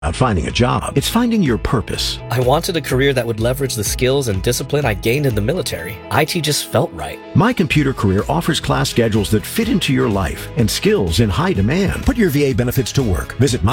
about finding a job. It's finding your purpose. I wanted a career that would leverage the skills and discipline I gained in the military. IT just felt right. My Computer Career offers class schedules that fit into your life and skills in high demand. Put your VA benefits to work. Visit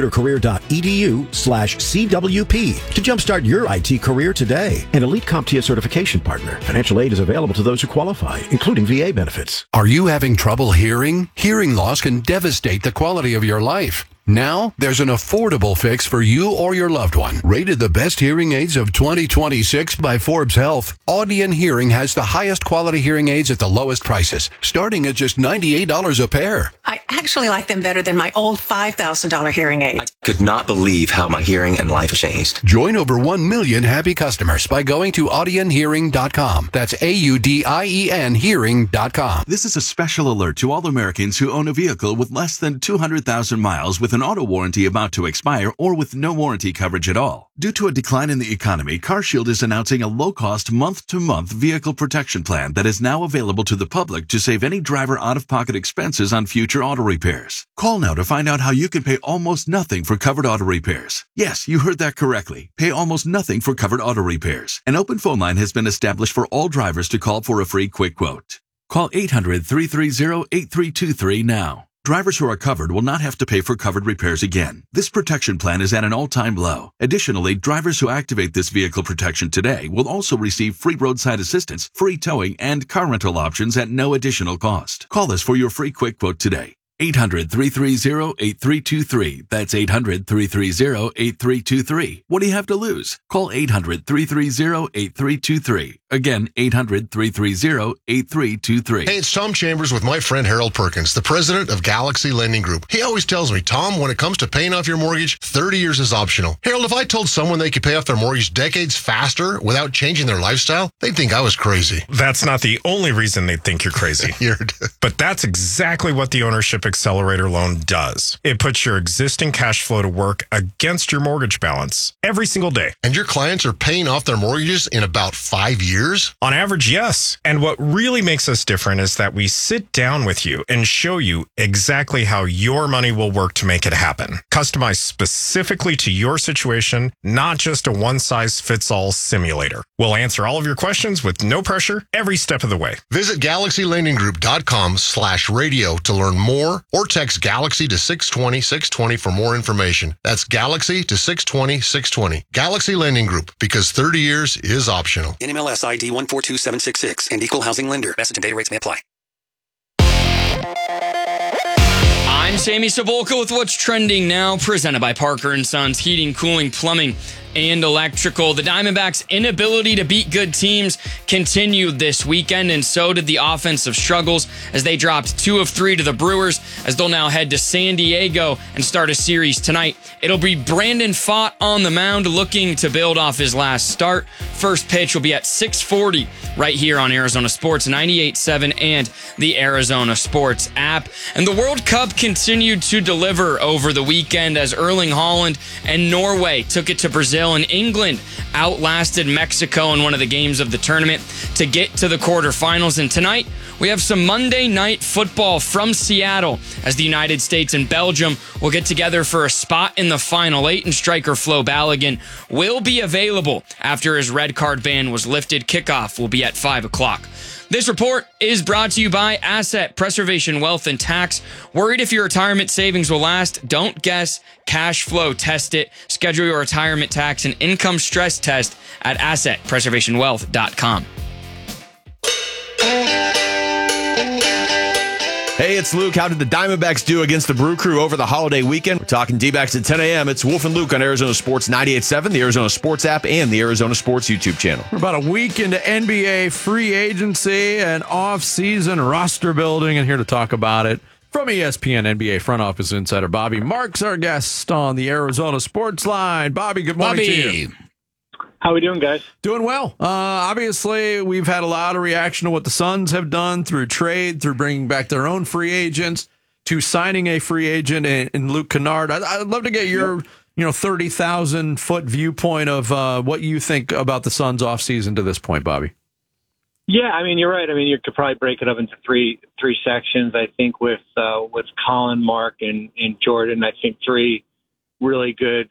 mycomputercareer.edu/CWP to jumpstart your IT career today. An elite CompTIA certification partner. Financial aid is available to those who qualify, including VA benefits. Are you having trouble hearing? Hearing loss can devastate the quality of your life. Now, there's an affordable fix for you or your loved one. Rated the best hearing aids of 2026 by Forbes Health, Audion Hearing has the highest quality hearing aids at the lowest prices, starting at just $98 a pair. I actually like them better than my old $5,000 hearing aid. I could not believe how my hearing and life changed. Join over 1 million happy customers by going to audionhearing.com. That's AUDIEN hearing.com. This is a special alert to all Americans who own a vehicle with less than 200,000 miles with an auto warranty about to expire or with no warranty coverage at all. Due to a decline in the economy, CarShield is announcing a low-cost month-to-month vehicle protection plan that is now available to the public to save any driver out-of-pocket expenses on future auto repairs. Call now to find out how you can pay almost nothing for covered auto repairs. Yes, you heard that correctly. Pay almost nothing for covered auto repairs. An open phone line has been established for all drivers to call for a free quick quote. Call 800-330-8323 now. Drivers who are covered will not have to pay for covered repairs again. This protection plan is at an all-time low. Additionally, drivers who activate this vehicle protection today will also receive free roadside assistance, free towing, and car rental options at no additional cost. Call us for your free quick quote today. 800-330-8323. That's 800-330-8323. What do you have to lose? Call 800-330-8323. Again, 800-330-8323. Hey, it's Tom Chambers with my friend Harold Perkins, the president of Galaxy Lending Group. He always tells me, Tom, when it comes to paying off your mortgage, 30 years is optional. Harold, if I told someone they could pay off their mortgage decades faster without changing their lifestyle, they'd think I was crazy. That's not the only reason they'd think you're crazy. But that's exactly what the Ownership Accelerator loan does. It puts your existing cash flow to work against your mortgage balance every single day. And your clients are paying off their mortgages in about 5 years? On average, yes. And what really makes us different is that we sit down with you and show you exactly how your money will work to make it happen. Customized specifically to your situation, not just a one-size-fits-all simulator. We'll answer all of your questions with no pressure every step of the way. Visit GalaxyLendingGroup.com/radio to learn more, or text Galaxy to 620-620 for more information. That's Galaxy to 620-620. Galaxy Lending Group, because 30 years is optional. NMLS ID 142766 and equal housing lender. Message and data rates may apply. I'm Sammy Sabolka with what's trending now, presented by Parker & Sons Heating, Cooling, Plumbing, and Electrical. The Diamondbacks' inability to beat good teams continued this weekend, and so did the offensive struggles as they dropped 2 of 3 to the Brewers, as they'll now head to San Diego and start a series tonight. It'll be Brandon Pfaadt on the mound looking to build off his last start. First pitch will be at 6:40 right here on Arizona Sports 98.7 and the Arizona Sports app. And the World Cup continued to deliver over the weekend as Erling Haaland and Norway took it to Brazil, and England outlasted Mexico in one of the games of the tournament to get to the quarterfinals. And tonight, we have some Monday night football from Seattle as the United States and Belgium will get together for a spot in the Final 8, and striker Flo Balogun will be available after his red card ban was lifted. Kickoff will be at 5 o'clock. This report is brought to you by Asset Preservation Wealth and Tax. Worried if your retirement savings will last? Don't guess. Cash flow test it. Schedule your retirement tax and income stress test at assetpreservationwealth.com. Hey, it's Luke. How did the Diamondbacks do against the Brew Crew over the holiday weekend? We're talking D-backs at 10 a.m. It's Wolf and Luke on Arizona Sports 98.7, the Arizona Sports app, and the Arizona Sports YouTube channel. We're about a week into NBA free agency and off-season roster building, and here to talk about it from ESPN NBA front office insider Bobby Marks, our guest on the Arizona Sports Line. Bobby, good morning to you. How we doing, guys? Doing well. Obviously, we've had a lot of reaction to what the Suns have done through trade, through bringing back their own free agents, to signing a free agent in Luke Kennard. I'd love to get your 30,000-foot viewpoint of what you think about the Suns offseason to this point, Bobby. Yeah, I mean, you're right. I mean, you could probably break it up into three sections. I think with Colin, Mark, and Jordan, I think 3 really good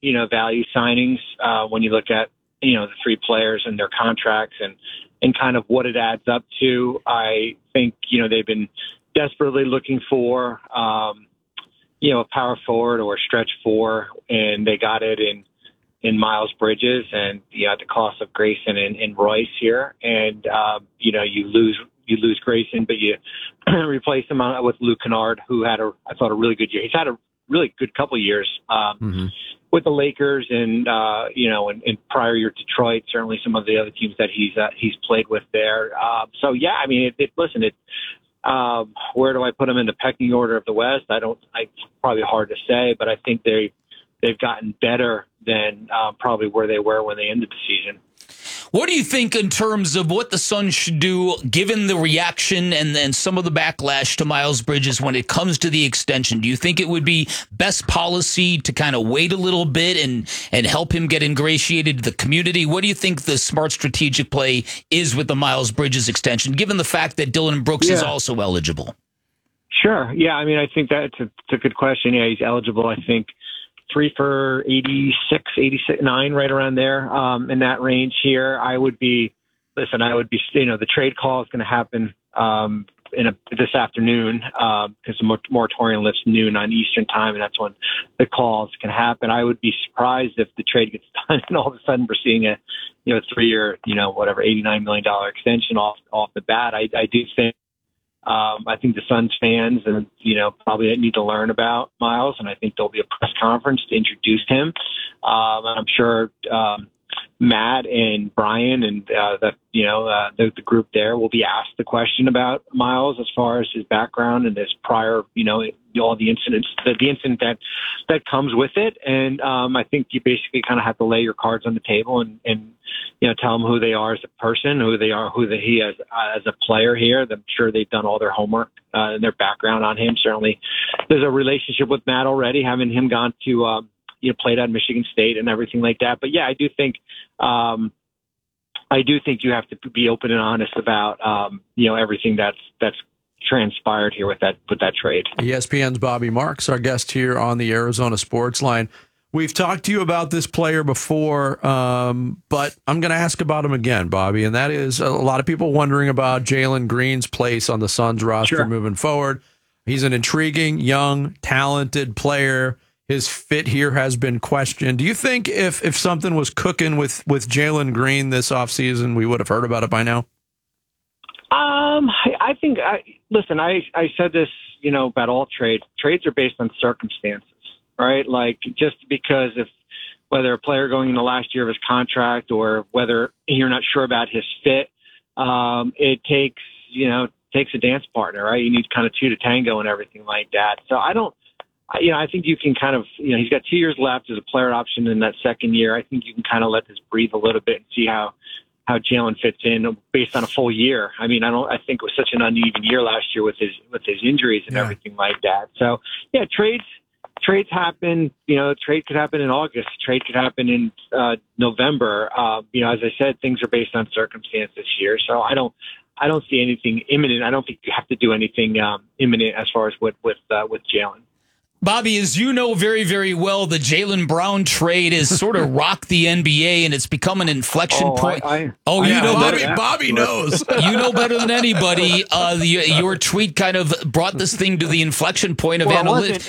value signings when you look at, the three players and their contracts and kind of what it adds up to. I think, they've been desperately looking for, a power forward or a stretch four, and they got it in Miles Bridges and, at the cost of Grayson and Royce here. And, you lose Grayson, but you replace him with Luke Kennard, who had I thought a really good year. He's had a really good couple of years with the Lakers and and prior year Detroit. Certainly some of the other teams that he's played with there. So yeah, I mean, listen, where do I put him in the pecking order of the West? It's probably hard to say, but I think they've gotten better than probably where they were when they ended the season. What do you think in terms of what the Suns should do, given the reaction and some of the backlash to Miles Bridges when it comes to the extension? Do you think it would be best policy to kind of wait a little bit and help him get ingratiated to the community? What do you think the smart strategic play is with the Miles Bridges extension, given the fact that Dillon Brooks is also eligible? Sure. Yeah, I mean, I think that's a good question. Yeah, he's eligible, I think. 3 for 86, 9, right around there, in that range here. I would be, the trade call is going to happen this afternoon because the moratorium lifts noon on Eastern time, and that's when the calls can happen. I would be surprised if the trade gets done and all of a sudden we're seeing a 3-year, $89 million extension off the bat. I do think. I think the Suns fans and, probably need to learn about Miles, and I think there'll be a press conference to introduce him. And I'm sure Matt and Brian and the group there will be asked the question about Miles as far as his background and his prior, all the incidents, the incident that comes with it. And I think you basically kind of have to lay your cards on the table and tell them who they are as a person, who he is as a player here. I'm sure they've done all their homework and their background on him. Certainly there's a relationship with Matt already, having him gone to, played at Michigan State and everything like that. But yeah, I do think you have to be open and honest about, everything that's transpired here with that trade. ESPN's Bobby Marks, our guest here on the Arizona Sports Line. We've talked to you about this player before, but I'm going to ask about him again, Bobby, and that is a lot of people wondering about Jalen Green's place on the Suns roster moving forward. He's an intriguing, young, talented player. His fit here has been questioned. Do you think if something was cooking with Jalen Green this offseason, we would have heard about it by now? I think, listen, I said this, about all trades. Trades are based on circumstances, right? Like, just because whether a player going in the last year of his contract or whether you're not sure about his fit, it takes a dance partner, right? You need kind of two to tango and everything like that. So I think you can kind of, he's got 2 years left as a player option in that second year. I think you can kind of let this breathe a little bit and see how Jalen fits in based on a full year. I mean, I think it was such an uneven year last year with his injuries and everything like that. So yeah, trades happen. Trade could happen in August. Trade could happen in November. As I said, things are based on circumstances here. So I don't see anything imminent. I don't think you have to do anything imminent as far as with Jalen. Bobby, as you know very, very well, the Jaylen Brown trade has sort of rocked the NBA, and it's become an inflection point. Bobby knows. You know better than anybody. Your tweet kind of brought this thing to the inflection point of analytics. It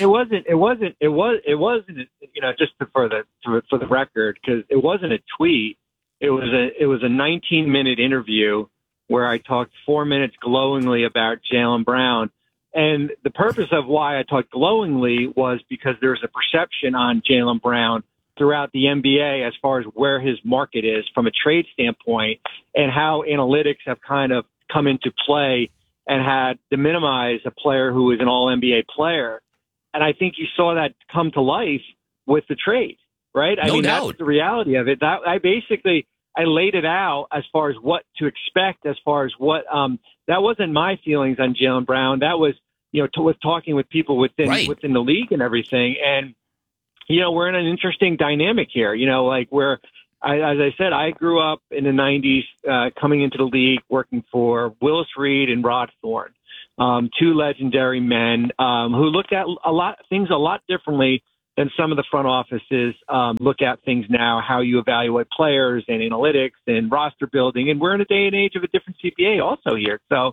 wasn't. Just for the record, because it wasn't a tweet. It was a 19-minute interview where I talked 4 minutes glowingly about Jaylen Brown. And the purpose of why I talked glowingly was because there's a perception on Jaylen Brown throughout the NBA as far as where his market is from a trade standpoint and how analytics have kind of come into play and had to minimize a player who is an all-NBA player. And I think you saw that come to life with the trade, right? No doubt. That's the reality of it. I laid it out as far as what to expect, as far as what that wasn't my feelings on Jaylen Brown. That was, with talking with people within the league and everything. And, we're in an interesting dynamic here, where, as I said, I grew up in the 90s coming into the league, working for Willis Reed and Rod Thorne, two legendary men who looked at things a lot differently than some of the front offices look at things now, how you evaluate players and analytics and roster building. And we're in a day and age of a different CBA also here. So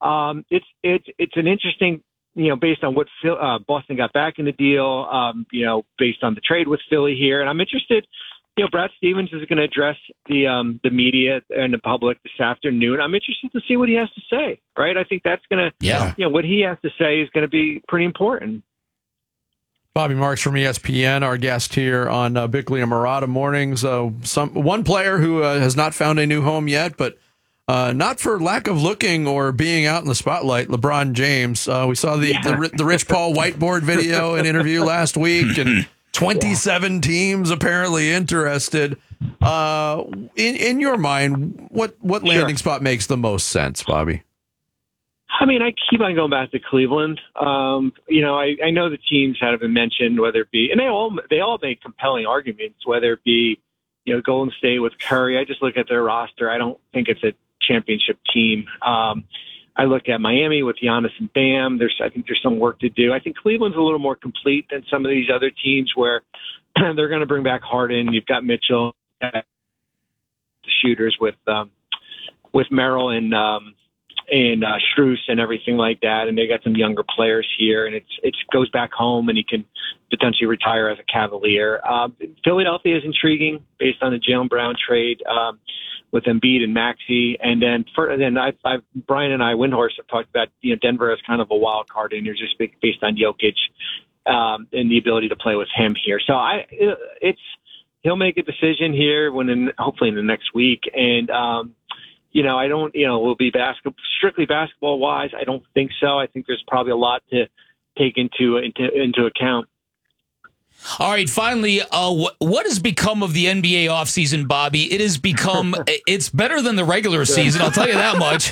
it's an interesting, based on what Boston got back in the deal, based on the trade with Philly here. And I'm interested, Brad Stevens is going to address the media and the public this afternoon. I'm interested to see what he has to say, right? I think that's going to, what he has to say is going to be pretty important. Bobby Marks from ESPN, our guest here on Bickley and Marotta Mornings. One player who has not found a new home yet, but not for lack of looking or being out in the spotlight, LeBron James. We saw the Rich Paul whiteboard video and interview last week, and 27 teams apparently interested. In your mind, what landing spot makes the most sense, Bobby? I mean, I keep on going back to Cleveland. I know the teams have been mentioned, whether it be, and they all make compelling arguments, whether it be, Golden State with Curry. I just look at their roster. I don't think it's a championship team. I look at Miami with Giannis and Bam. I think there's some work to do. I think Cleveland's a little more complete than some of these other teams where they're going to bring back Harden. You've got Mitchell, the shooters with Merrill and Strus and everything like that, and they got some younger players here, and it goes back home, and he can potentially retire as a Cavalier. Philadelphia is intriguing based on the Jaylen Brown trade with Embiid and Maxey, and then Brian and I, Windhorst, have talked about Denver as kind of a wild card in here, just based on Jokic and the ability to play with him here. So he'll make a decision here hopefully in the next week, and I don't, will be strictly basketball wise. I don't think so. I think there's probably a lot to take into account. All right, finally, what has become of the NBA offseason, Bobby? It has become, it's better than the regular season, I'll tell you that much.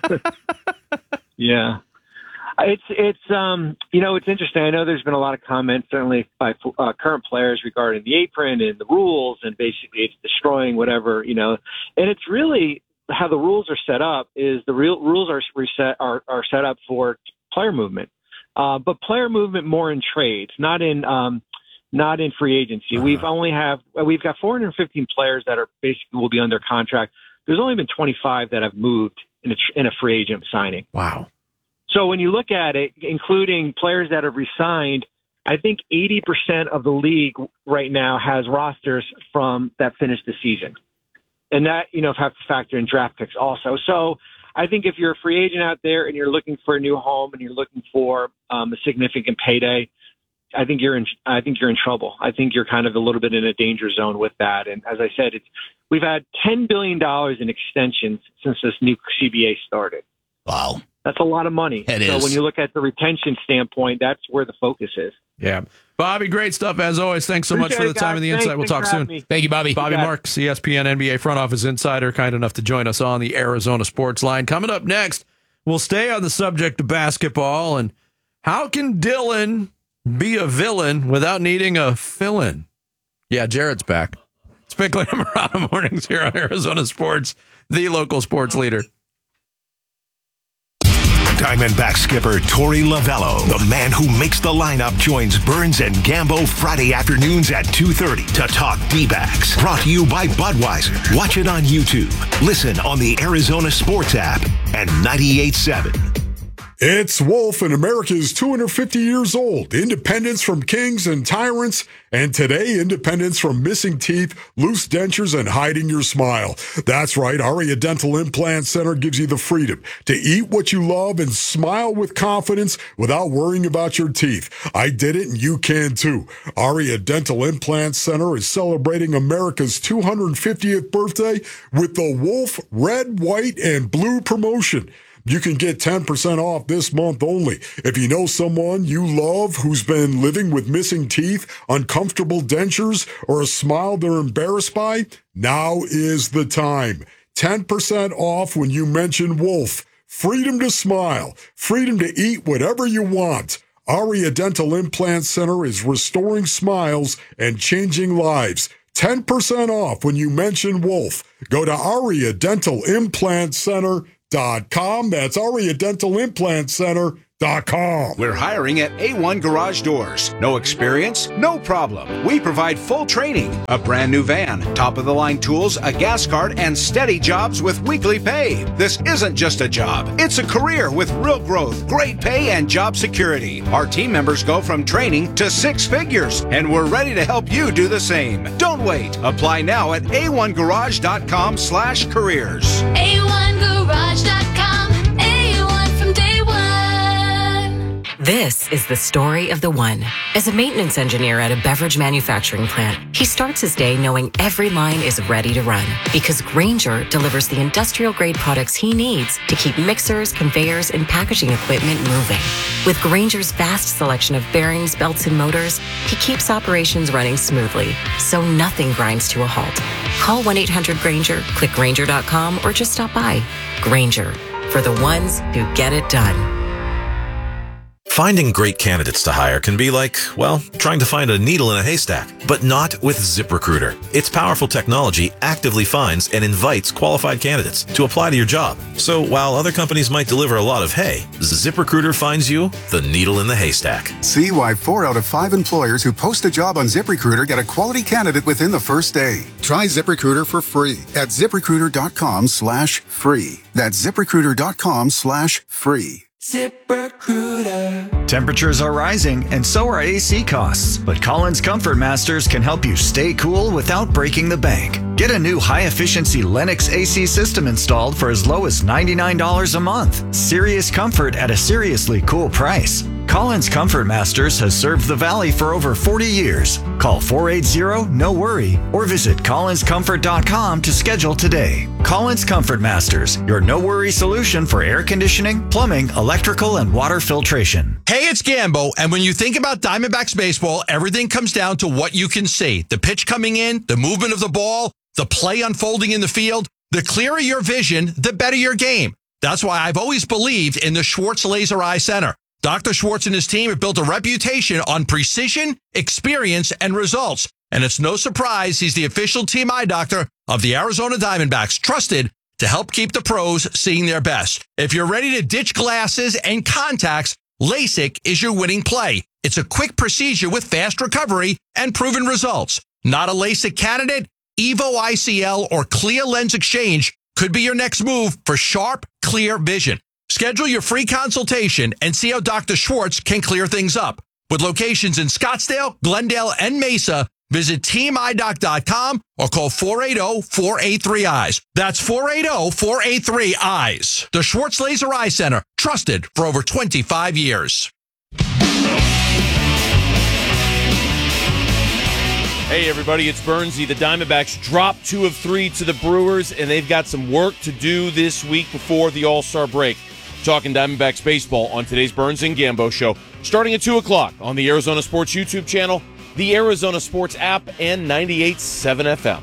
Yeah. It's interesting. I know there's been a lot of comments, certainly by current players regarding the apron and the rules, and basically it's destroying whatever, and it's really how the rules are set up is the real rules are set up for player movement, but player movement more in trades, not in free agency. We've got 415 players that are basically will be under contract. There's only been 25 that have moved in a free agent signing. Wow. So when you look at it, including players that have resigned, I think 80% of the league right now has rosters from that finished the season. And that, have to factor in draft picks also. So I think if you're a free agent out there and you're looking for a new home and you're looking for a significant payday, I think you're in trouble. I think you're kind of a little bit in a danger zone with that. And as I said, we've had $10 billion in extensions since this new CBA started. Wow. That's a lot of money. It is. So when you look at the retention standpoint, that's where the focus is. Yeah. Bobby, great stuff as always. Thanks so much for the time and the insight. We'll talk soon. Thank you, Bobby. Bobby Marks, ESPN NBA front office insider, kind enough to join us on the Arizona Sports Line. Coming up next, we'll stay on the subject of basketball and how can Dylan be a villain without needing a fill-in? Yeah, Jared's back. It's Bickley and Marotta Mornings here on Arizona Sports, the local sports leader. Diamondback skipper Torey Lovullo, the man who makes the lineup, joins Burns and Gambo Friday afternoons at 2:30 to talk D-backs. Brought to you by Budweiser. Watch it on YouTube. Listen on the Arizona Sports app and 98.7. It's Wolf, and America is 250 years old. Independence from kings and tyrants, and today, independence from missing teeth, loose dentures, and hiding your smile. That's right, Aria Dental Implant Center gives you the freedom to eat what you love and smile with confidence without worrying about your teeth. I did it, and you can too. Aria Dental Implant Center is celebrating America's 250th birthday with the Wolf Red, White, and Blue promotion. You can get 10% off this month only. If you know someone you love who's been living with missing teeth, uncomfortable dentures, or a smile they're embarrassed by, now is the time. 10% off when you mention Wolf. Freedom to smile. Freedom to eat whatever you want. Aria Dental Implant Center is restoring smiles and changing lives. 10% off when you mention Wolf. Go to AriaDentalImplantCenter.com. That's AriaDentalImplantCenter.com. We're hiring at A1 Garage Doors. No experience? No problem. We provide full training, a brand new van, top-of-the-line tools, a gas card, and steady jobs with weekly pay. This isn't just a job. It's a career with real growth, great pay, and job security. Our team members go from training to 6 figures, and we're ready to help you do the same. Don't wait. Apply now at a1garage.com/careers. A1garage.com. A1 from day one. This is the story of the one. As a maintenance engineer at a beverage manufacturing plant, he starts his day knowing every line is ready to run because Grainger delivers the industrial-grade products he needs to keep mixers, conveyors, and packaging equipment moving. With Grainger's vast selection of bearings, belts, and motors, he keeps operations running smoothly, so nothing grinds to a halt. Call 1-800-GRAINGER, click Grainger.com, or just stop by. Grainger, for the ones who get it done. Finding great candidates to hire can be like, well, trying to find a needle in a haystack, but not with ZipRecruiter. Its powerful technology actively finds and invites qualified candidates to apply to your job. So while other companies might deliver a lot of hay, ZipRecruiter finds you the needle in the haystack. See why 4 out of 5 employers who post a job on ZipRecruiter get a quality candidate within the first day. Try ZipRecruiter for free at ZipRecruiter.com/free. That's ZipRecruiter.com/free. ZipRecruiter. Temperatures are rising, and so are AC costs. But Collins Comfort Masters can help you stay cool without breaking the bank. Get a new high-efficiency Lennox AC system installed for as low as $99 a month. Serious comfort at a seriously cool price. Collins Comfort Masters has served the Valley for over 40 years. Call 480-NO-WORRY or visit collinscomfort.com to schedule today. Collins Comfort Masters, your no-worry solution for air conditioning, plumbing, electrical, and water filtration. Hey, it's Gambo, and when you think about Diamondbacks baseball, everything comes down to what you can see. The pitch coming in, the movement of the ball, the play unfolding in the field. The clearer your vision, the better your game. That's why I've always believed in the Schwartz Laser Eye Center. Dr. Schwartz and his team have built a reputation on precision, experience, and results. And it's no surprise he's the official team eye doctor of the Arizona Diamondbacks, trusted to help keep the pros seeing their best. If you're ready to ditch glasses and contacts, LASIK is your winning play. It's a quick procedure with fast recovery and proven results. Not a LASIK candidate? Evo ICL or Clear Lens Exchange could be your next move for sharp, clear vision. Schedule your free consultation and see how Dr. Schwartz can clear things up. With locations in Scottsdale, Glendale, and Mesa, visit teamidoc.com or call 480-483-EYES. That's 480-483-EYES. The Schwartz Laser Eye Center, trusted for over 25 years. Hey, everybody, it's Bernsey. The Diamondbacks dropped 2 of 3 to the Brewers, and they've got some work to do this week before the All-Star break. Talking Diamondbacks baseball on today's Burns and Gambo show, starting at 2 o'clock on the Arizona Sports YouTube channel, the Arizona Sports app, and 98.7 FM.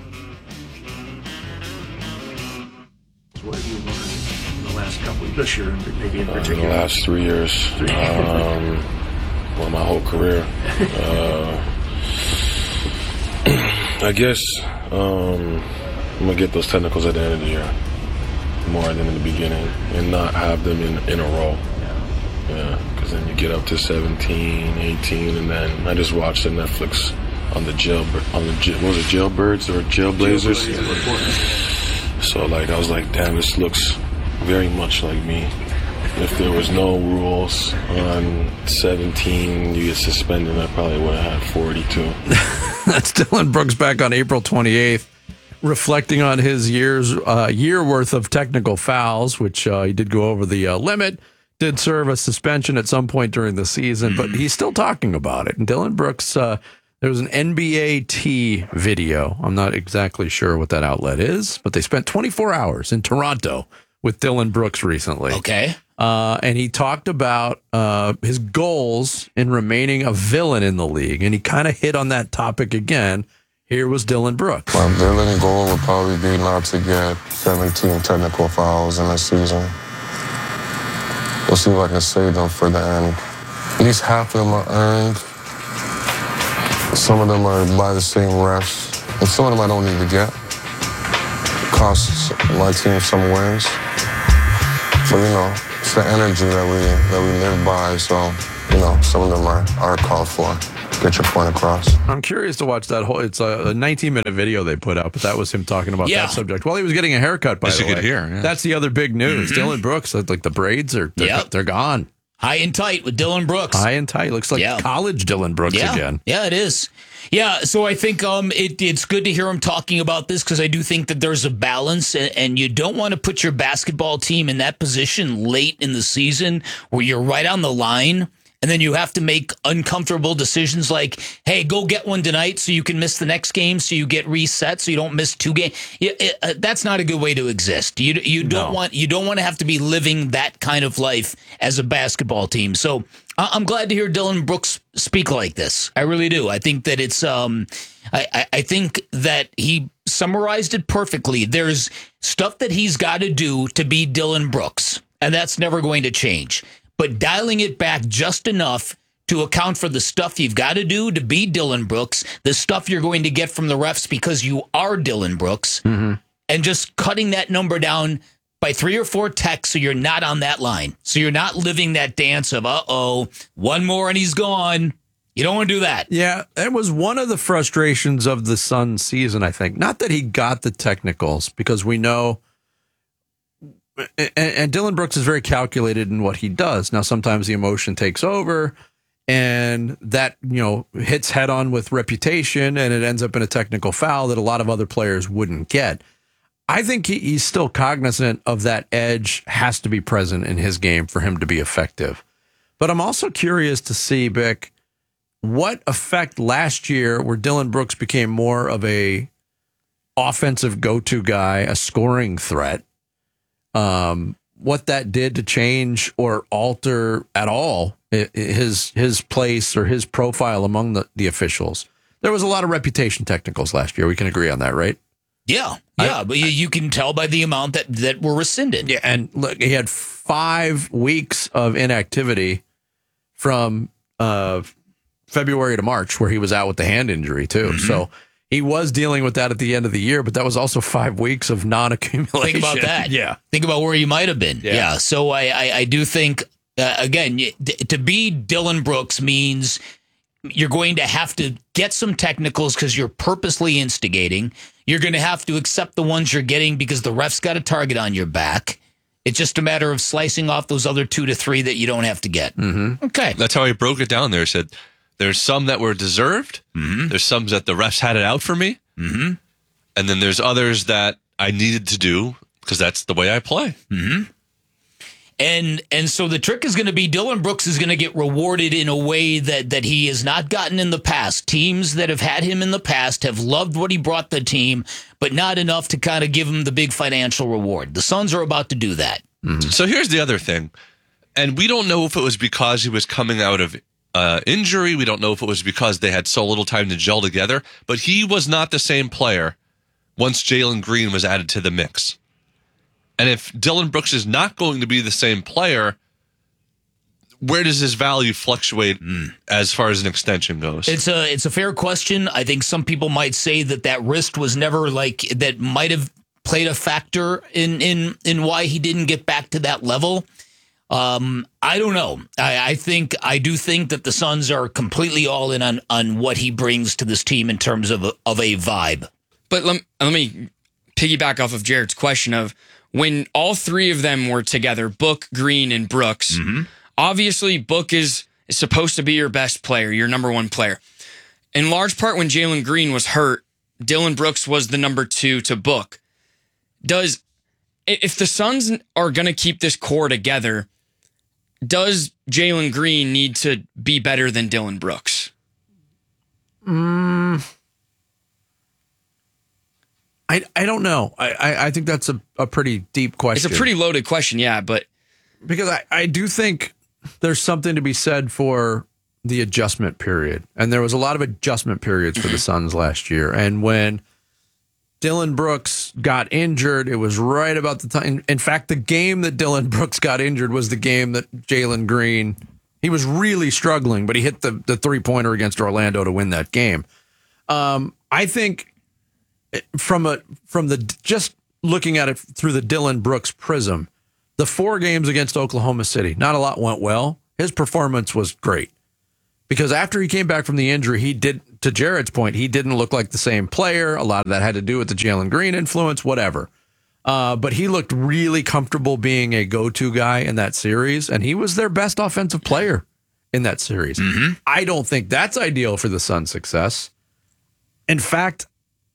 What have you learned in the last couple of this year, maybe in particular? In the last 3 years, well, my whole career. I guess I'm going to get those technicals at the end of the year more than in the beginning and not have them in a row. Yeah, because then you get up to 17, 18, and then I just watched the Netflix on the was it Jailbirds or Jailblazers? So like I was like, damn, this looks very much like me. If there was no rules on 17, you get suspended, I probably would have had 42. That's Dylan Brooks back on April 28th, reflecting on his year worth of technical fouls, which he did go over the limit, did serve a suspension at some point during the season, but he's still talking about it. And Dylan Brooks, there was an NBA T video. I'm not exactly sure what that outlet is, but they spent 24 hours in Toronto with Dylan Brooks recently. Okay. And he talked about his goals in remaining a villain in the league, and he kind of hit on that topic again. Here was Dylan Brooks. My villain goal would probably be not to get 17 technical fouls in a season. We'll see if I can save them for the end. At least half of them are earned. Some of them are by the same refs, and some of them I don't need to get. It costs my team some wins. So, it's the energy that we live by. So, you know, some of them are called for. Get your point across. I'm curious to watch that whole. It's a 19-minute video they put out, but that was him talking about that subject while he was getting a haircut. By the way, that's the other big news. Dylan Brooks, like the braids they're gone. High and tight with Dylan Brooks. High and tight. Looks like college Dylan Brooks again. Yeah, it is. Yeah, so I think it's good to hear him talking about this because I do think that there's a balance, and you don't want to put your basketball team in that position late in the season where you're right on the line. And then you have to make uncomfortable decisions like, hey, go get one tonight so you can miss the next game so you get reset so you don't miss 2 games. That's not a good way to exist. You don't want to have to be living that kind of life as a basketball team. So I'm glad to hear Dylan Brooks speak like this. I really do. I think that it's I think that he summarized it perfectly. There's stuff that he's got to do to be Dylan Brooks, and that's never going to change. But dialing it back just enough to account for the stuff you've got to do to be Dylan Brooks, the stuff you're going to get from the refs because you are Dylan Brooks, and just cutting that number down by 3 or 4 techs so you're not on that line. So you're not living that dance of, one more and he's gone. You don't want to do that. Yeah, that was one of the frustrations of the Suns season, I think. Not that he got the technicals, because we know... And Dylan Brooks is very calculated in what he does. Now, sometimes the emotion takes over and that, hits head on with reputation and it ends up in a technical foul that a lot of other players wouldn't get. I think he's still cognizant of that edge has to be present in his game for him to be effective. But I'm also curious to see, Bick, what effect last year where Dylan Brooks became more of a offensive go-to guy, a scoring threat, what that did to change or alter at all his place or his profile among the officials. There was a lot of reputation technicals last year. We can agree on that, right? Yeah. But you can tell by the amount that were rescinded. Yeah, and look, he had 5 weeks of inactivity from February to March where he was out with the hand injury too. So he was dealing with that at the end of the year, but that was also 5 weeks of non-accumulation. Think about that. Yeah. Think about where you might have been. Yeah. So I do think, again, to be Dylan Brooks means you're going to have to get some technicals because you're purposely instigating. You're going to have to accept the ones you're getting because the ref's got a target on your back. It's just a matter of slicing off those other 2 to 3 that you don't have to get. Okay. That's how he broke it down there. He said, there's some that were deserved. There's some that the refs had it out for me. And then there's others that I needed to do because that's the way I play. And so the trick is going to be Dylan Brooks is going to get rewarded in a way that he has not gotten in the past. Teams that have had him in the past have loved what he brought the team, but not enough to kind of give him the big financial reward. The Suns are about to do that. So here's the other thing. And we don't know if it was because he was coming out of injury. We don't know if it was because they had so little time to gel together, but he was not the same player once Jalen Green was added to the mix. And if Dylan Brooks is not going to be the same player, where does his value fluctuate as far as an extension goes? It's a fair question. I think some people might say that wrist was never that might have played a factor in why he didn't get back to that level. I don't know. I do think that the Suns are completely all in on what he brings to this team in terms of a vibe. But let me piggyback off of Jared's question of when all 3 of them were together, Book, Green, and Brooks. Obviously, Book is supposed to be your best player, your number 1 player. In large part, when Jalen Green was hurt, Dylan Brooks was the number 2 to Book. If the Suns are going to keep this core together, does Jalen Green need to be better than Dylan Brooks? I don't know. I think that's a pretty deep question. It's a pretty loaded question, yeah, but because I do think there's something to be said for the adjustment period. And there was a lot of adjustment periods for the Suns last year. And when Dylan Brooks got injured, it was right about the time. In fact, the game that Dylan Brooks got injured was the game that Jalen Green, he was really struggling, but he hit the 3-pointer against Orlando to win that game. I think from the just looking at it through the Dylan Brooks prism, The 4 games against Oklahoma City, not a lot went well. His performance was great because after he came back from the injury, he did, to Jared's point, he didn't look like the same player. A lot of that had to do with the Jalen Green influence, whatever. But he looked really comfortable being a go-to guy in that series, and he was their best offensive player in that series. Mm-hmm. I don't think that's ideal for the Suns' success. In fact,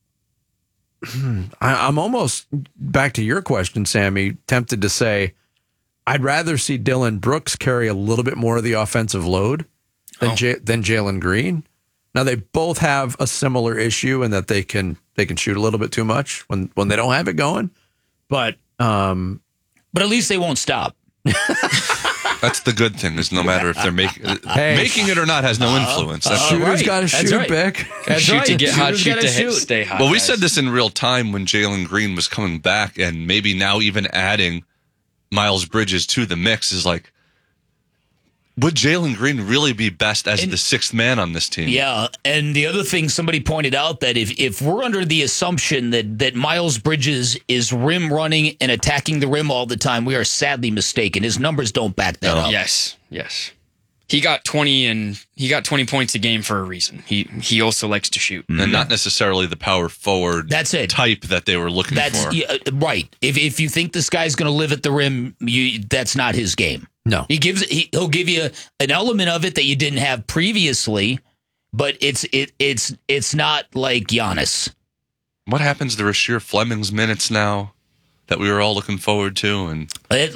I'm almost, back to your question, Sammy, tempted to say I'd rather see Dylan Brooks carry a little bit more of the offensive load than Jalen Green. Now, they both have a similar issue in that they can shoot a little bit too much when they don't have it going. But at least they won't stop. That's the good thing, is no matter if they're making it or not has no influence. Shooter's got to shoot, Bick. Shoot to get hot, shoot to stay hot. Well, we said this in real time when Jalen Green was coming back, and maybe now even adding Miles Bridges to the mix is like, would Jalen Green really be best as the sixth man on this team? Yeah, and the other thing somebody pointed out that if we're under the assumption that Miles Bridges is rim running and attacking the rim all the time, we are sadly mistaken. His numbers don't back that up. Yes. He got 20 points a game for a reason. He also likes to shoot. And not necessarily the power forward type that they were looking for. Yeah, right. If you think this guy's going to live at the rim, that's not his game. No. He'll give you an element of it that you didn't have previously, but it's not like Giannis. What happens to Rasheer Fleming's minutes now that we were all looking forward to? And it's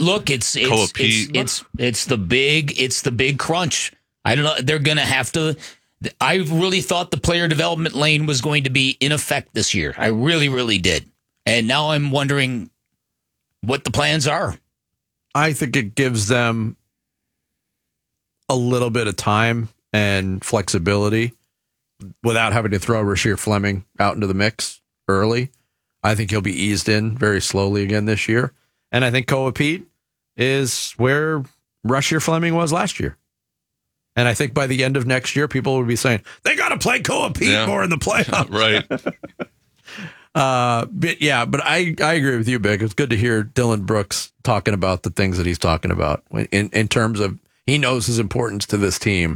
the big crunch. I don't know. They're going to have to. I really thought the player development lane was going to be in effect this year. I really, really did. And now I'm wondering what the plans are. I think it gives them a little bit of time and flexibility without having to throw Rasheer Fleming out into the mix early. I think he'll be eased in very slowly again this year. And I think Koa Pete is where Rasheer Fleming was last year. And I think by the end of next year, people will be saying, they got to play Koa Pete more in the playoffs. Right. But I agree with you, Big. It's good to hear Dylan Brooks talking about the things that he's talking about in terms of he knows his importance to this team,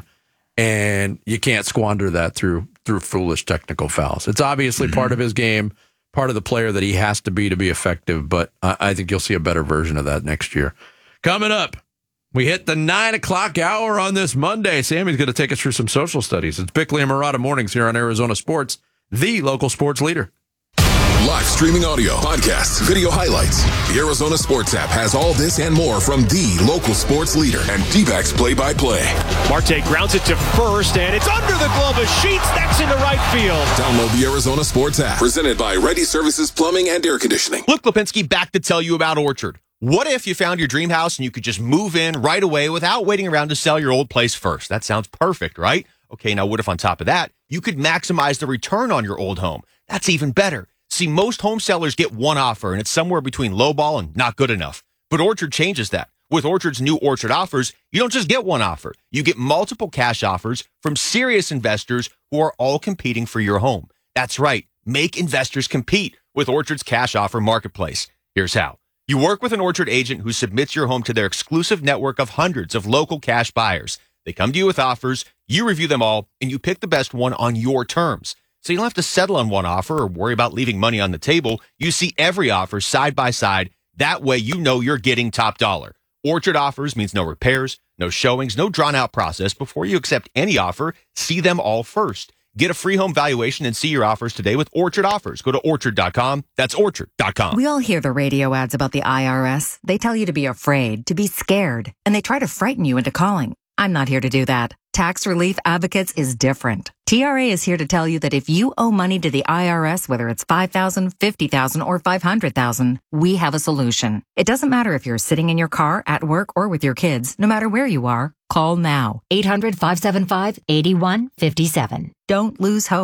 and you can't squander that through foolish technical fouls. It's obviously part of his game, part of the player that he has to be effective, but I think you'll see a better version of that next year. Coming up, we hit the 9 o'clock hour on this Monday. Sammy's going to take us through some social studies. It's Bickley and Marotta Mornings here on Arizona Sports, the local sports leader. Live streaming audio, podcasts, video highlights. The Arizona Sports app has all this and more from the local sports leader and D-backs play-by-play. Marte grounds it to first, and it's under the glove of Sheets. That's into right field. Download the Arizona Sports app. Presented by Ready Services Plumbing and Air Conditioning. Luke Lipinski back to tell you about Orchard. What if you found your dream house and you could just move in right away without waiting around to sell your old place first? That sounds perfect, right? Okay, now what if on top of that, you could maximize the return on your old home? That's even better. See, most home sellers get one offer, and it's somewhere between lowball and not good enough. But Orchard changes that. With Orchard's new Orchard offers, you don't just get one offer. You get multiple cash offers from serious investors who are all competing for your home. That's right. Make investors compete with Orchard's cash offer marketplace. Here's how. You work with an Orchard agent who submits your home to their exclusive network of hundreds of local cash buyers. They come to you with offers, you review them all, and you pick the best one on your terms. So you don't have to settle on one offer or worry about leaving money on the table. You see every offer side by side. That way you know you're getting top dollar. Orchard offers means no repairs, no showings, no drawn-out process. Before you accept any offer, see them all first. Get a free home valuation and see your offers today with Orchard offers. Go to Orchard.com. That's Orchard.com. We all hear the radio ads about the IRS. They tell you to be afraid, to be scared, and they try to frighten you into calling. I'm not here to do that. Tax Relief Advocates is different. TRA is here to tell you that if you owe money to the IRS, whether it's $5,000, $50,000, or $500,000, we have a solution. It doesn't matter if you're sitting in your car, at work, or with your kids. No matter where you are, call now. 800-575-8157. Don't lose hope.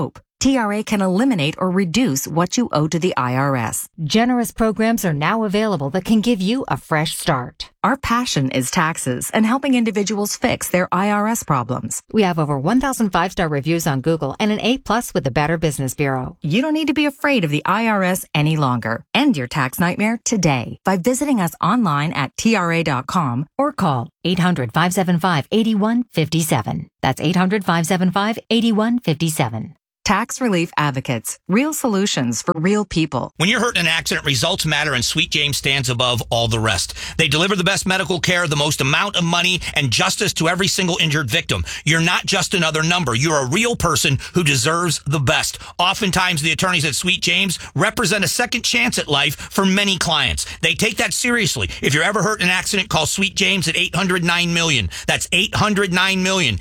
TRA can eliminate or reduce what you owe to the IRS. Generous programs are now available that can give you a fresh start. Our passion is taxes and helping individuals fix their IRS problems. We have over 1,000 5-star reviews on Google and an A+ with the Better Business Bureau. You don't need to be afraid of the IRS any longer. End your tax nightmare today by visiting us online at TRA.com or call 800-575-8157. That's 800-575-8157. Tax Relief Advocates. Real solutions for real people. When you're hurt in an accident, results matter, and Sweet James stands above all the rest. They deliver the best medical care, the most amount of money, and justice to every single injured victim. You're not just another number. You're a real person who deserves the best. Oftentimes, the attorneys at Sweet James represent a second chance at life for many clients. They take that seriously. If you're ever hurt in an accident, call Sweet James at 800-9-MILLION. That's 800-9-MILLION.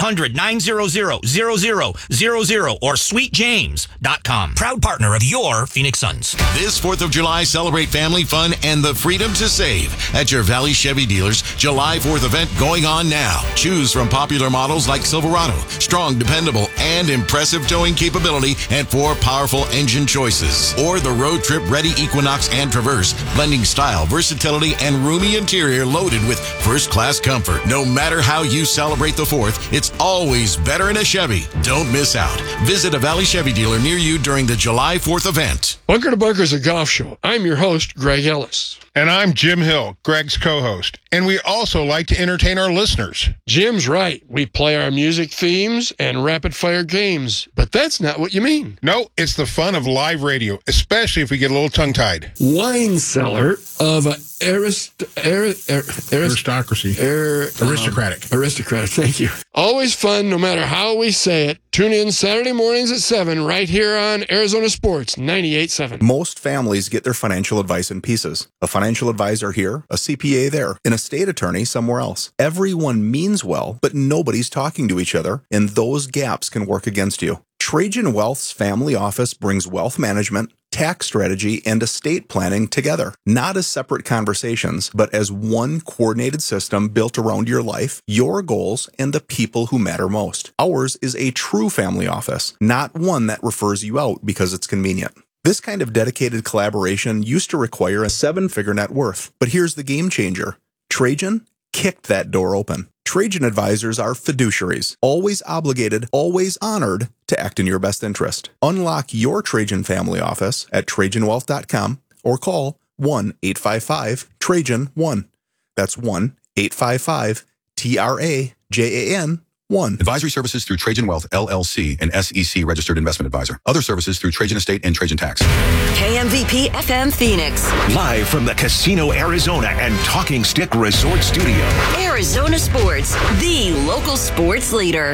800-900-0000 or sweetjames.com. Proud partner of your Phoenix Suns. This 4th of July, celebrate family fun and the freedom to save at your Valley Chevy dealers. July 4th event going on now. Choose from popular models like Silverado, strong, dependable, and impressive towing capability, and 4 powerful engine choices. Or the road trip ready Equinox and Traverse, blending style, versatility, and roomy interior loaded with first-class comfort. No matter how you celebrate the 4th, it's always better in a Chevy. Don't miss out. Visit a Valley Chevy dealer near you during the July 4th event. Bunker to Bunker is a golf show. I'm your host, Greg Ellis. And I'm Jim Hill, Greg's co-host. And we also like to entertain our listeners. Jim's right. We play our music themes and rapid-fire games. But that's not what you mean. No, it's the fun of live radio, especially if we get a little tongue-tied. Wine cellar of aristocracy. Aristocratic. Thank you. Always fun, no matter how we say it. Tune in Saturday mornings at 7 right here on Arizona Sports 98.7. Most families get their financial advice in pieces. A financial advisor here, a CPA there, an estate attorney somewhere else. Everyone means well, but nobody's talking to each other, and those gaps can work against you. Trajan Wealth's family office brings wealth management, tax strategy, and estate planning together, not as separate conversations, but as one coordinated system built around your life, your goals, and the people who matter most. Ours is a true family office, not one that refers you out because it's convenient. This kind of dedicated collaboration used to require a 7-figure net worth, but here's the game changer. Trajan kicked that door open. Trajan advisors are fiduciaries, always obligated, always honored to act in your best interest. Unlock your Trajan family office at TrajanWealth.com or call 1-855-TRAJAN-1. That's 1-855-TRAJAN-1. Advisory services through Trajan Wealth, LLC, an SEC registered investment advisor. Other services through Trajan Estate and Trajan Tax. KMVP FM Phoenix. Live from the Casino Arizona and Talking Stick Resort Studio. Arizona Sports, the local sports leader.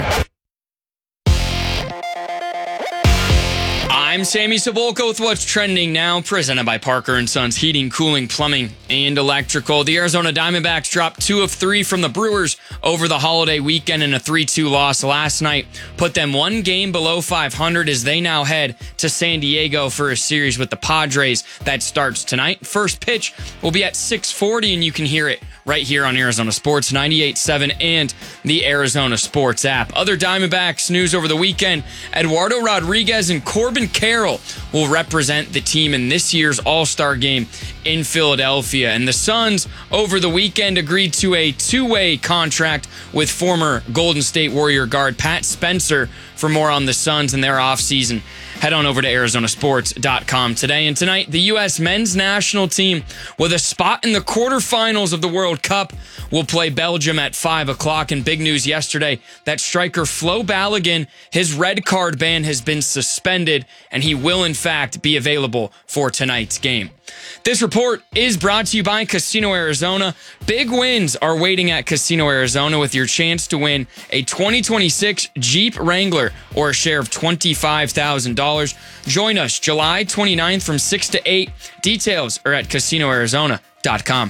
I'm Sammy Cebulka with what's trending now, presented by Parker & Sons Heating, Cooling, Plumbing, and Electrical. The Arizona Diamondbacks dropped 2 of 3 from the Brewers over the holiday weekend in a 3-2 loss last night. Put them 1 game below 500 as they now head to San Diego for a series with the Padres that starts tonight. First pitch will be at 6:40, and you can hear it right here on Arizona Sports 98.7 and the Arizona Sports app. Other Diamondbacks news over the weekend: Eduardo Rodriguez and Corbin Carroll will represent the team in this year's All-Star game in Philadelphia. And the Suns over the weekend agreed to a 2-way contract with former Golden State Warrior guard Pat Spencer. For more on the Suns and their offseason, head on over to ArizonaSports.com today. And tonight, the U.S. men's national team, with a spot in the quarterfinals of the World Cup, will play Belgium at 5 o'clock. And big news yesterday that striker Flo Balogun, his red card ban has been suspended, and he will, in fact, be available for tonight's game. This report is brought to you by Casino Arizona. Big wins are waiting at Casino Arizona with your chance to win a 2026 Jeep Wrangler or a share of $25,000. Join us July 29th from 6 to 8. Details are at CasinoArizona.com.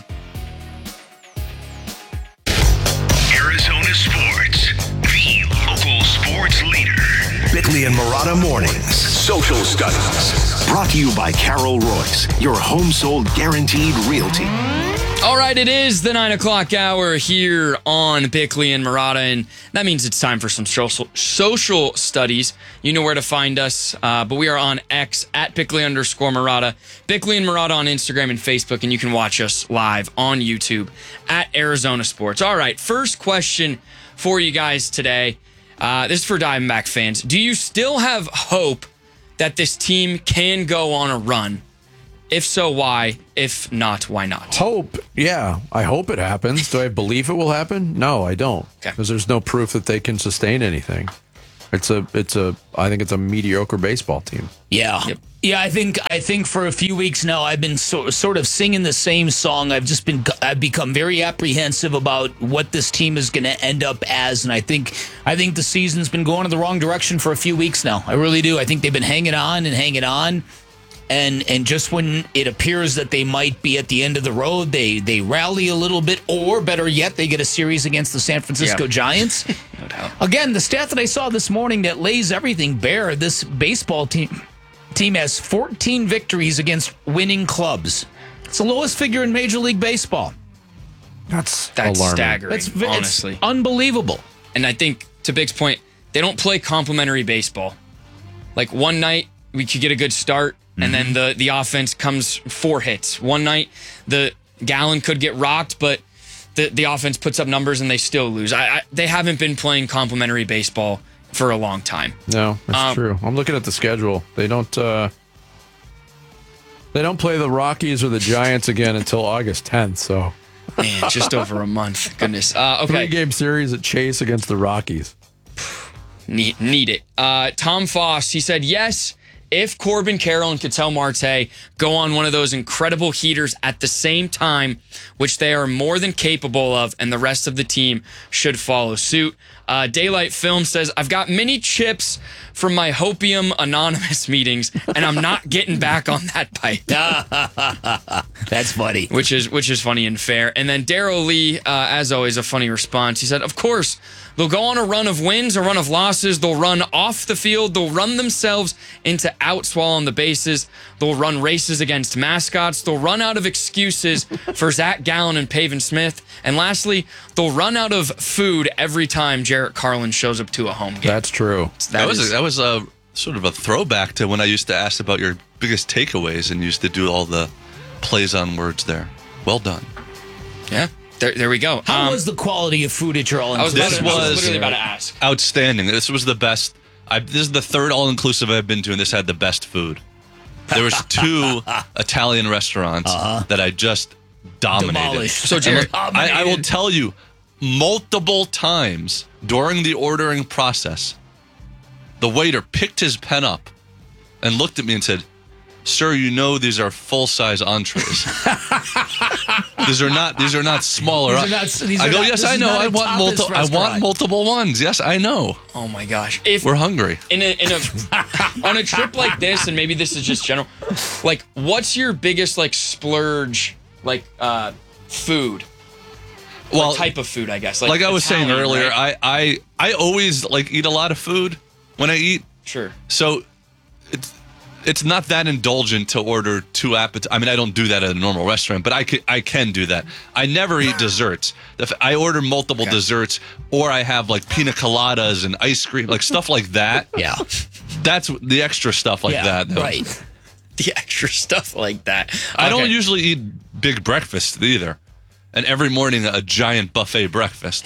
Arizona Sports, the local sports leader. Bickley and Murata Mornings. Social Studies. Brought to you by Carol Royce, your home sold guaranteed realty. All right, it is the 9 o'clock hour here on Bickley and Murata, and that means it's time for some social studies. You know where to find us, but we are on X at Bickley_Murata, Bickley and Murata on Instagram and Facebook, and you can watch us live on YouTube at Arizona Sports. All right, first question for you guys today. This is for Diamondback fans. Do you still have hope that this team can go on a run? If so, why? If not, why not? Hope, yeah. I hope it happens. Do I believe it will happen? No, I don't. Because there's no proof that they can sustain anything. I think it's a mediocre baseball team. Yeah. Yep. Yeah, I think for a few weeks now I've been sort of singing the same song. I've become very apprehensive about what this team is going to end up as, and I think the season's been going in the wrong direction for a few weeks now. I really do. I think they've been hanging on. And just when it appears that they might be at the end of the road, they rally a little bit, or better yet, they get a series against the San Francisco Giants. No doubt. Again, the stat that I saw this morning that lays everything bare, this baseball team has 14 victories against winning clubs. It's the lowest figure in Major League Baseball. That's alarming. Staggering, honestly. It's unbelievable. And I think, to Big's point, they don't play complimentary baseball. Like one night, we could get a good start, and then the offense comes 4 hits. One night, the Gallen could get rocked, but the offense puts up numbers and they still lose. They haven't been playing complimentary baseball for a long time. No, that's true. I'm looking at the schedule. They don't play the Rockies or the Giants again until August 10th. So, man, just over a month. Goodness. Okay. 3-game series at Chase against the Rockies. Need it. Tom Foss, he said yes. If Corbin Carroll and Ketel Marte go on one of those incredible heaters at the same time, which they are more than capable of, and the rest of the team should follow suit. Daylight Film says, I've got many chips from my Hopium Anonymous meetings, and I'm not getting back on that pipe. That's funny. Which is funny and fair. And then Darryl Lee, as always, a funny response. He said, of course, they'll go on a run of wins, a run of losses. They'll run off the field. They'll run themselves into outs while on the bases. They'll run races against mascots. They'll run out of excuses for Zach Gallen and Pavin Smith. And lastly, they'll run out of food every time Jarrett Carlin shows up to a home game. That's true. That was a sort of a throwback to when I used to ask about your biggest takeaways and used to do all the plays on words there. Well done. Yeah. There we go. How was the quality of food at your all-inclusive? I was literally about to ask. Outstanding. This was the best. This is the third all-inclusive I've been to, and this had the best food. There was 2 Italian restaurants that I just dominated. Demolished. So, Jared, I will tell you, multiple times during the ordering process, the waiter picked his pen up and looked at me and said, "Sir, you know these are full-size entrees. These are not smaller." I go, "Yes, I know. I want multiple ones. Yes, I know." Oh my gosh! We're hungry. In a on a trip like this, and maybe this is just general, like, what's your biggest splurge food? Well, type of food, I guess. Like I was saying Italian, earlier, right? I always eat a lot of food when I eat. Sure. So it's not that indulgent to order 2 appetizers. I mean, I don't do that at a normal restaurant, but I can do that. I never eat desserts. I order multiple desserts, or I have pina coladas and ice cream, stuff like that. Yeah. That's the extra stuff that. Though. Right. The extra stuff like that. I don't usually eat big breakfast either. And every morning, a giant buffet breakfast.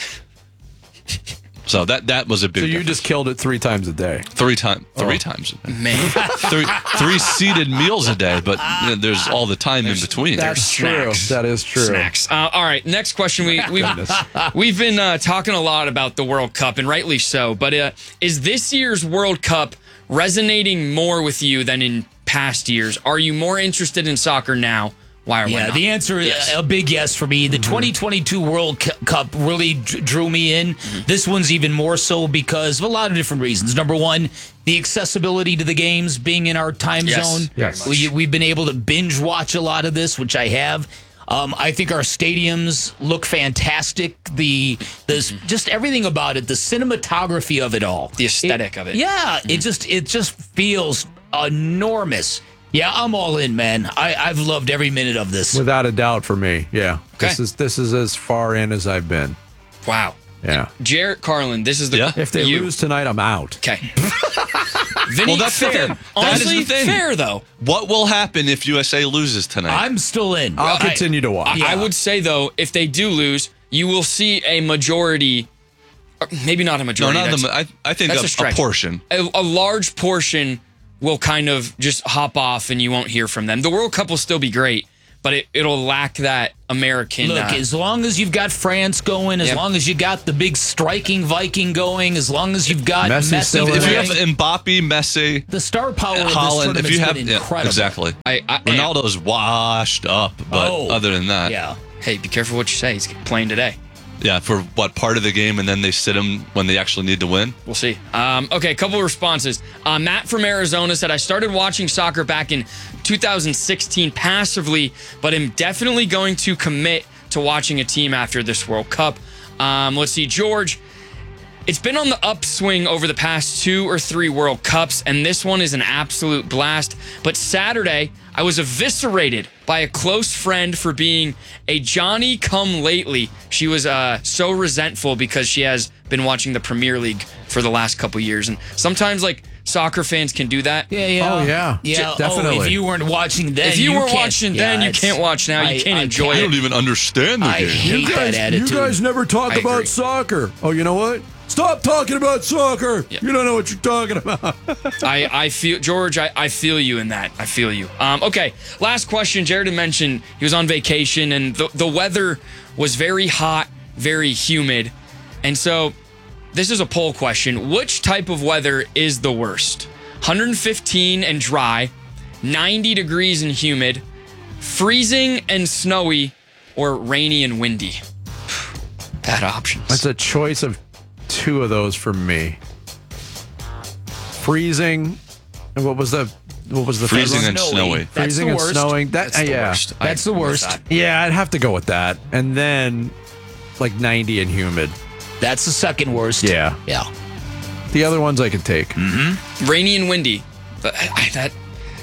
So that was a big. So you difference. just killed it 3 times a day. 3 times a day. Man. 3 seated meals a day, but there's all the time in between. That's true. That is true. Snacks. All right, next question. We've been talking a lot about the World Cup, and rightly so. But is this year's World Cup resonating more with you than in past years? Are you more interested in soccer now? Why or why not? The answer is a big yes for me. The 2022 World Cup really drew me in. This one's even more so because of a lot of different reasons. Number one, the accessibility to the games being in our time zone. Yes. We've been able to binge watch a lot of this, which I have. I think our stadiums look fantastic. Just everything about it, the cinematography of it all, the aesthetic of it. Yeah, it just feels enormous. Yeah, I'm all in, man. I've loved every minute of this. Without a doubt for me, yeah. Okay. This is as far in as I've been. Wow. Yeah. Jarrett Carlin, this is the If they lose tonight, I'm out. Okay. Vinny, Well, that's fair. the thing. Honestly, that is the thing. fair though. What will happen if USA loses tonight? I'm still in. I'll continue to watch. I would say though, if they do lose, you will see a majority. Or maybe not a majority. No, not that's- I think that's a stretch. portion. A large portion will kind of just hop off, and you won't hear from them. The World Cup will still be great, but it'll lack that American. Look, as long as you've got France going, as long as you got the big striking Viking going, as long as you've got Messi If you have playing, Mbappe, Messi, the star power of Holland, this if you have tournament's been incredible. exactly, Ronaldo's washed up, but other than that, Hey, be careful what you say. He's playing today. Yeah, for what part of the game, and then they sit him when they actually need to win. We'll see. Okay, a couple of responses. Matt from Arizona said, I started watching soccer back in 2016 passively, but am definitely going to commit to watching a team after this World Cup. Let's see, George. It's been on the upswing over the past 2 or 3 World Cups, and this one is an absolute blast. But Saturday, I was eviscerated by a close friend for being a Johnny-come-lately. She was so resentful because she has been watching the Premier League for the last couple years. And sometimes, like, soccer fans can do that. Yeah, definitely. If you weren't watching then, If you weren't can't- watching then, you it's- can't watch now. You can't enjoy You it. don't even understand the I game. hate that attitude. You guys never talk I about agree. soccer. Oh, you know what? Stop talking about soccer. You don't know what you're talking about. I feel, George, I feel you in that. I feel you. Okay, last question. Jared had mentioned he was on vacation and the weather was very hot, very humid. And so this is a poll question. Which type of weather is the worst? 115 and dry, 90 degrees and humid, freezing and snowy, or rainy and windy? Bad options. That's a choice of 2 of those for me. Freezing, and what was the Freezing third and one? snowy. Freezing and snowing. That's the worst. I That's the agree with worst. that. Yeah, I'd have to go with that. And then like 90 and humid. That's the second worst. Yeah. Yeah. The other ones I could take. Rainy and windy. That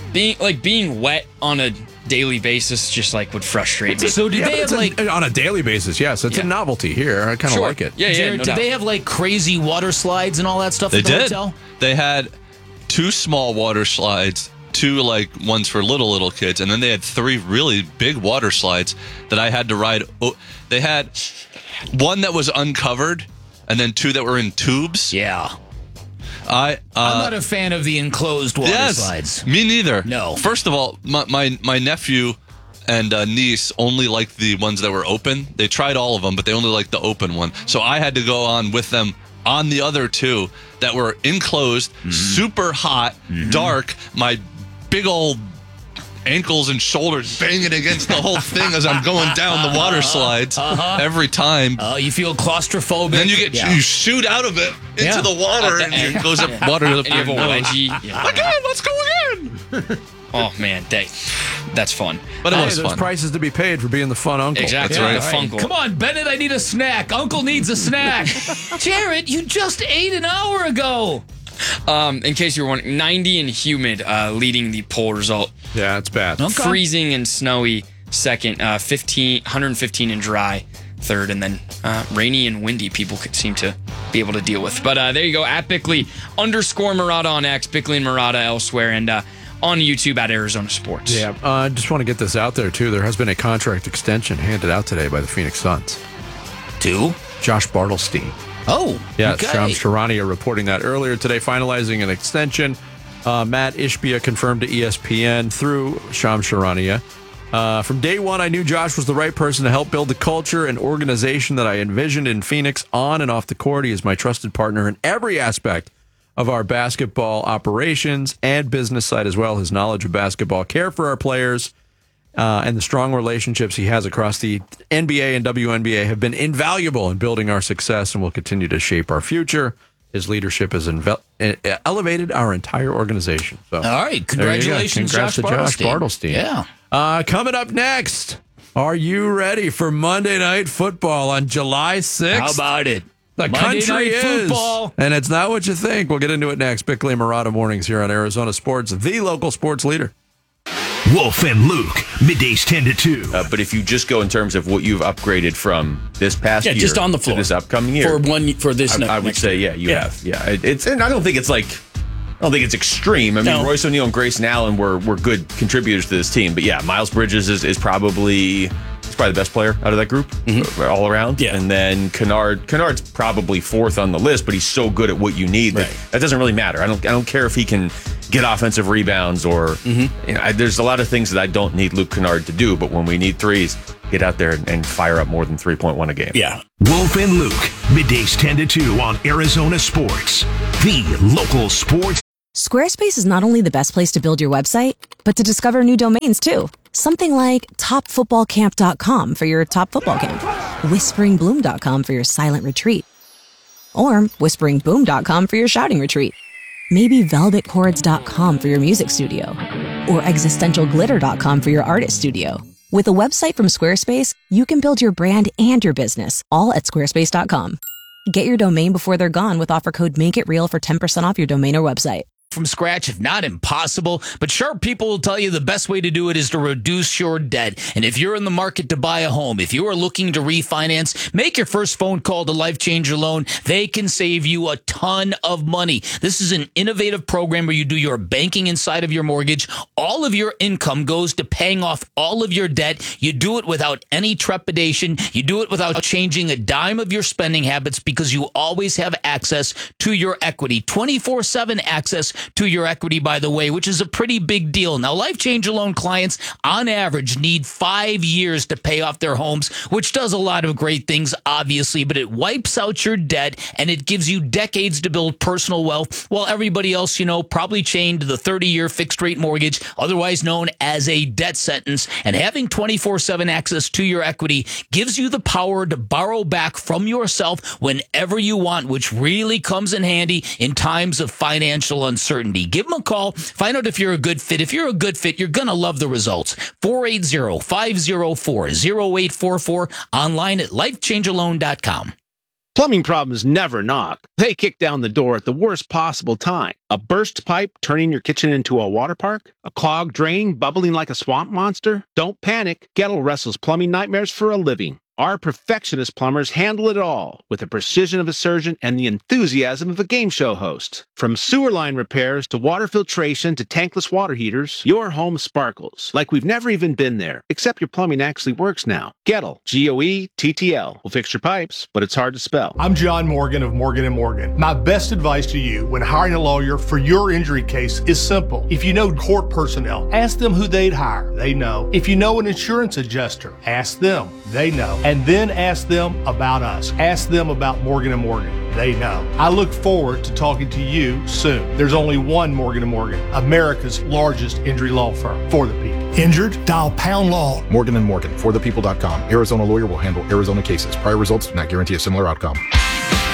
being wet on a daily basis just like would frustrate me. So did they have like on a daily basis? Yes, it's a novelty here. I kind of like it. Yeah, Jared, no did doubt. they have like crazy water slides and all that stuff They at the did. hotel? They had 2 small water slides, 2 like ones for little kids, and then they had 3 really big water slides that I had to ride. They had one that was uncovered, and then 2 that were in tubes. Yeah. I'm I'm not a fan of the enclosed water slides. Me neither. No. First of all, my nephew and niece only liked the ones that were open. They tried all of them, but they only liked the open one. So I had to go on with them on the other 2 that were enclosed, super hot, dark. My big old ankles and shoulders banging against the whole thing as I'm going down the water slides every time. You feel claustrophobic. Then you shoot out of it into the water and it goes up water up and you have a wedgie. Again, let's go again. Oh man, that's fun. But it was there's fun. prices to be paid for being the fun uncle. Exactly. That's The funkle. Come on, Bennett, I need a snack. Uncle needs a snack. Jared, you just ate an hour ago. In case you were wondering, 90 and humid leading the poll result. Yeah, it's bad. Okay. Freezing and snowy second. 115 and dry third, and then rainy and windy people could seem to be able to deal with. But there you go. At Bickley _Murata on X, Bickley and Murata elsewhere, and on YouTube at Arizona Sports. Yeah, I just want to get this out there, too. There has been a contract extension handed out today by the Phoenix Suns. To? Josh Bartlestein. Oh, Yeah, okay. Shams Charania reporting that earlier today, finalizing an extension. Matt Ishbia confirmed to ESPN through Shams Charania. From day one, I knew Josh was the right person to help build the culture and organization that I envisioned in Phoenix on and off the court. He is my trusted partner in every aspect of our basketball operations and business side as well. His knowledge of basketball, care for our players, and the strong relationships he has across the NBA and WNBA have been invaluable in building our success and will continue to shape our future. His leadership has elevated our entire organization. So, All right, congratulations, Congrats to Josh Bartlestein. Yeah. Coming up next, are you ready for Monday Night Football on July 6th? How about it? The Monday country Night is, Football. and it's not what you think. We'll get into it next. Bickley and Murata mornings here on Arizona Sports, the local sports leader. Wolf and Luke, middays 10 to 2. But if you just go in terms of what you've upgraded from this past year, just on the floor to this upcoming year, I would say, you have. Yeah, and I don't think it's extreme. I mean, Royce O'Neal and Grayson Allen were good contributors to this team. But yeah, Miles Bridges is probably the best player out of that group all around. Yeah. And then Kennard's probably fourth on the list, but he's so good at what you need that doesn't really matter. I don't care if he can get offensive rebounds or there's a lot of things that I don't need Luke Kennard to do, but when we need threes, get out there and fire up more than 3.1 a game. Yeah. Wolf and Luke, middays 10 to 2 on Arizona Sports, the local sports. Squarespace is not only the best place to build your website, but to discover new domains too. Something like topfootballcamp.com for your top football camp, whisperingbloom.com for your silent retreat, or whisperingboom.com for your shouting retreat. Maybe velvetchords.com for your music studio, or existentialglitter.com for your artist studio. With a website from Squarespace, you can build your brand and your business all at squarespace.com. Get your domain before they're gone with offer code MAKEITREAL for 10% off your domain or website. From scratch, if not impossible, but sharp people will tell you the best way to do it is to reduce your debt. And if you're in the market to buy a home, if you are looking to refinance, make your first phone call to Life Changer Loan. They can save you a ton of money. This is an innovative program where you do your banking inside of your mortgage. All of your income goes to paying off all of your debt. You do it without any trepidation. You do it without changing a dime of your spending habits because you always have access to your equity. 24/7 access to your equity, by the way, which is a pretty big deal. Now, Life Changer Loan clients, on average, need 5 years to pay off their homes, which does a lot of great things, obviously, but it wipes out your debt, and it gives you decades to build personal wealth, while everybody else, probably chained to the 30-year fixed-rate mortgage, otherwise known as a debt sentence. And having 24/7 access to your equity gives you the power to borrow back from yourself whenever you want, which really comes in handy in times of financial uncertainty. Give them a call. Find out if you're a good fit. If you're a good fit, you're going to love the results. 480-504-0844. Online at lifechangerloan.com. Plumbing problems never knock. They kick down the door at the worst possible time. A burst pipe turning your kitchen into a water park? A clogged drain bubbling like a swamp monster? Don't panic. Gettle wrestles plumbing nightmares for a living. Our perfectionist plumbers handle it all with the precision of a surgeon and the enthusiasm of a game show host. From sewer line repairs to water filtration to tankless water heaters, your home sparkles like we've never even been there, except your plumbing actually works now. Gettle, Goettl, will fix your pipes, but it's hard to spell. I'm John Morgan of Morgan & Morgan. My best advice to you when hiring a lawyer for your injury case is simple. If you know court personnel, ask them who they'd hire. They know. If you know an insurance adjuster, ask them. They know. And then ask them about us. Ask them about Morgan & Morgan. They know. I look forward to talking to you soon. There's only one Morgan & Morgan, America's largest injury law firm for the people. Injured? Dial Pound Law. Morgan & Morgan, forthepeople.com. Arizona lawyer will handle Arizona cases. Prior results do not guarantee a similar outcome.